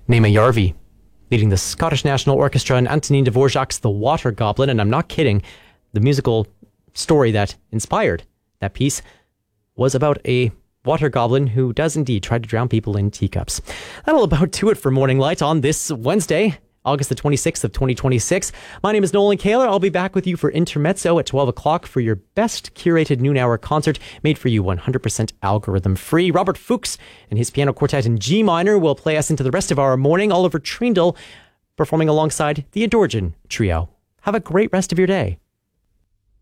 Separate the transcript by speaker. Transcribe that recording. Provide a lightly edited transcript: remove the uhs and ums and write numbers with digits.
Speaker 1: Naima Yarvi, leading the Scottish National Orchestra, and Antonin Dvorak's The Water Goblin. And I'm not kidding, the musical story that inspired that piece was about a water goblin who does indeed try to drown people in teacups. That'll about do it for Morning Light on this Wednesday, August the 26th of 2026. My name is Nolan Kaler. I'll be back with you for Intermezzo at 12 o'clock for your best curated noon hour concert made for you 100% algorithm free. Robert Fuchs and his piano quartet in G minor will play us into the rest of our morning. Oliver Trindle performing alongside the Adorjan Trio. Have a great rest of your day.